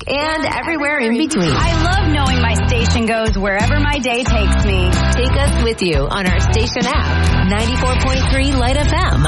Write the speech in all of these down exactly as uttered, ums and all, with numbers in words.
and everywhere in between. I love knowing my station goes wherever my day takes me. Take us with you on our station app, ninety-four point three Light F M.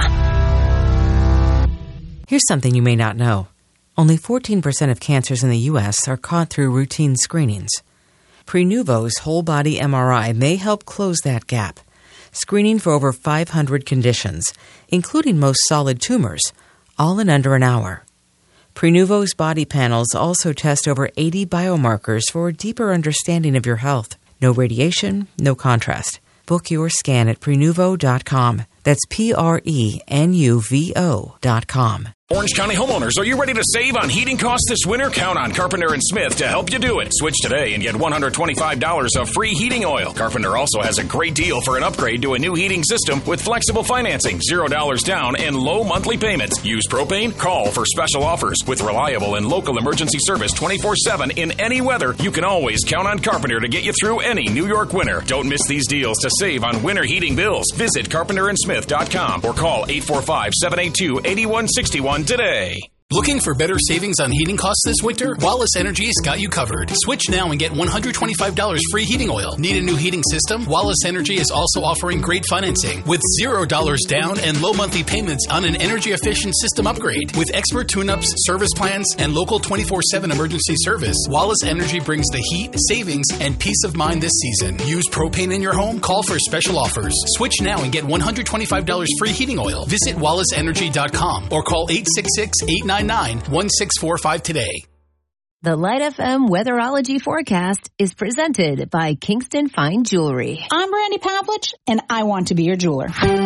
Here's something you may not know. Only fourteen percent of cancers in the U S are caught through routine screenings. Prenuvo's whole-body M R I may help close that gap, screening for over five hundred conditions, including most solid tumors, all in under an hour. Prenuvo's body panels also test over eighty biomarkers for a deeper understanding of your health. No radiation, no contrast. Book your scan at prenuvo dot com. That's P R E N U V O dot com. Orange County homeowners, are you ready to save on heating costs this winter? Count on Carpenter and Smith to help you do it. Switch today and get one hundred twenty-five dollars of free heating oil. Carpenter also has a great deal for an upgrade to a new heating system with flexible financing, zero dollars down, and low monthly payments. Use propane? Call for special offers. With reliable and local emergency service twenty-four seven in any weather, you can always count on Carpenter to get you through any New York winter. Don't miss these deals to save on winter heating bills. Visit carpenter and smith dot com or call eight four five, seven eight two, eight one six one today. Looking for better savings on heating costs this winter? Wallace Energy's got you covered. Switch now and get one hundred twenty-five dollars free heating oil. Need a new heating system? Wallace Energy is also offering great financing with zero dollars down and low monthly payments on an energy-efficient system upgrade. With expert tune-ups, service plans, and local twenty-four seven emergency service, Wallace Energy brings the heat, savings, and peace of mind this season. Use propane in your home? Call for special offers. Switch now and get one hundred twenty-five dollars free heating oil. Visit wallace energy dot com or call eight six six, eight nine nine, one six four five today. The Light F M Weatherology Forecast is presented by Kingston Fine Jewelry. I'm Brandy Pavlich, and I want to be your jeweler.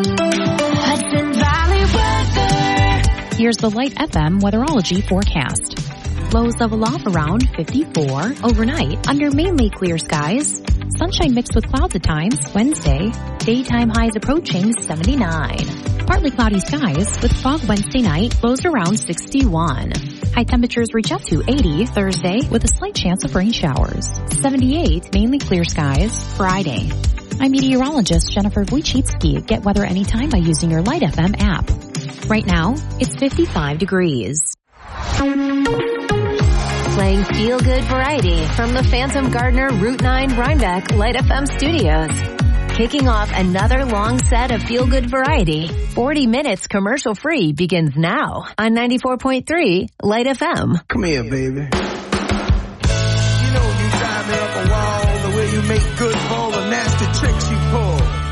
Hudson Valley weather. Here's the Light F M Weatherology Forecast. Lows level off around fifty-four overnight under mainly clear skies. Sunshine mixed with clouds at times Wednesday. Daytime highs approaching seventy-nine. Partly cloudy skies with fog Wednesday night, lows around sixty-one. High temperatures reach up to eighty Thursday with a slight chance of rain showers. seventy-eight, mainly clear skies Friday. I'm meteorologist Jennifer Wojcicki. Get weather anytime by using your Light F M app. Right now, it's fifty-five degrees. Playing feel-good variety from the Phantom Gardener Route nine Rhinebeck Light F M studios. Kicking off another long set of feel-good variety. forty minutes commercial-free begins now on ninety-four point three Light F M. Come here, baby. You know you drive me up a wall the way you make good